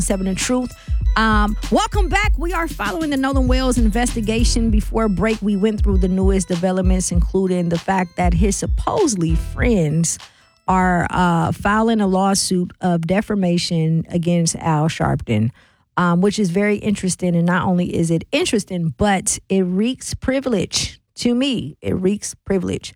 7 The Truth. Welcome back. We are following the Nolan Wells investigation. Before break, we went through the newest developments, including the fact that his supposedly friends are filing a lawsuit of defamation against Al Sharpton, which is very interesting. And not only is it interesting, but it reeks privilege to me. It reeks privilege.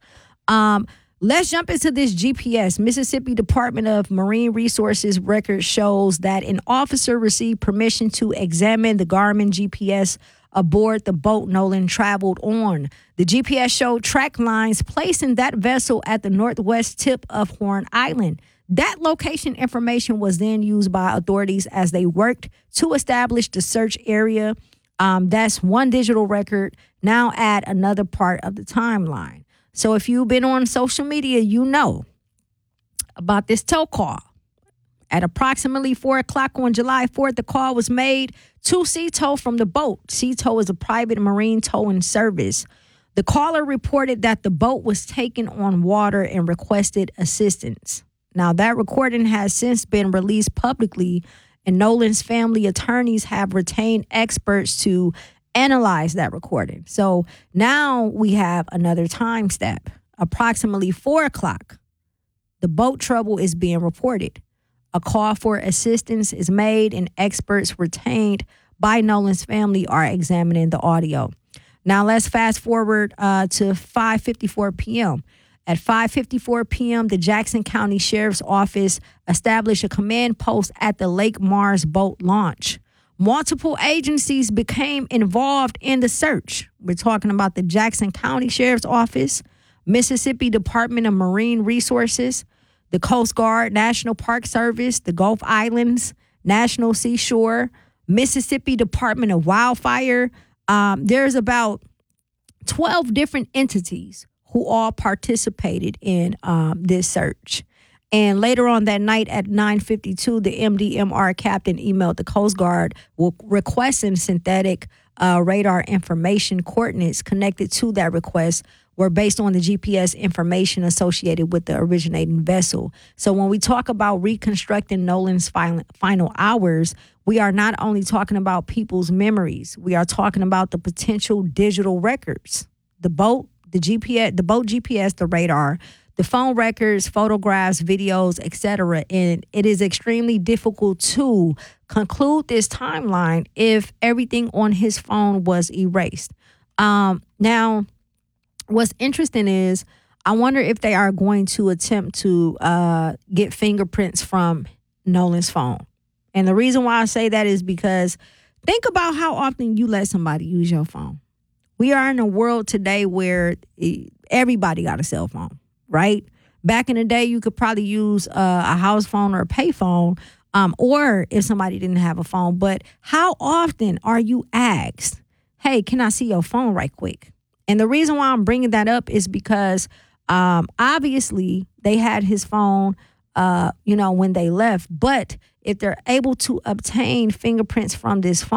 Let's jump into this GPS. Mississippi Department of Marine Resources record shows that an officer received permission to examine the Garmin GPS aboard the boat Nolan traveled on. The GPS showed track lines placing that vessel at the northwest tip of Horn Island. That location information was then used by authorities as they worked to establish the search area. That's one digital record. Now add another part of the timeline. So if you've been on social media, you know about this tow call. At approximately 4 o'clock on July 4th, the call was made to Sea Tow from the boat. Sea Tow is a private marine towing service. The caller reported that the boat was taken on water and requested assistance. Now, that recording has since been released publicly, and Nolan's family attorneys have retained experts to analyze that recording. So now we have another time step. Approximately 4 o'clock, the boat trouble is being reported. A call for assistance is made, and experts retained by Nolan's family are examining the audio. Now let's fast forward to 5:54 p.m. At 5:54 p.m., the Jackson County Sheriff's Office established a command post at the Lake Mars boat launch. Multiple agencies became involved in the search. We're talking about the Jackson County Sheriff's Office, Mississippi Department of Marine Resources, the Coast Guard, National Park Service, the Gulf Islands, National Seashore, Mississippi Department of Wildfire. There's about 12 different entities who all participated in this search. And later on that night at 9:52, the MDMR captain emailed the Coast Guard requesting synthetic radar information. Coordinates connected to that request were based on the GPS information associated with the originating vessel. So when we talk about reconstructing Nolan's final hours, we are not only talking about people's memories. We are talking about the potential digital records, the boat, the GPS, the boat GPS, the radar, the phone records, photographs, videos, etc. And it is extremely difficult to conclude this timeline if everything on his phone was erased. Now, what's interesting is I wonder if they are going to attempt to get fingerprints from Nolan's phone. And the reason why I say that is because think about how often you let somebody use your phone. We are in a world today where everybody got a cell phone. Right? Back in the day, you could probably use a house phone or a pay phone, or if somebody didn't have a phone. But how often are you asked, hey, can I see your phone right quick? And the reason why I'm bringing that up is because obviously they had his phone, when they left. But if they're able to obtain fingerprints from this phone,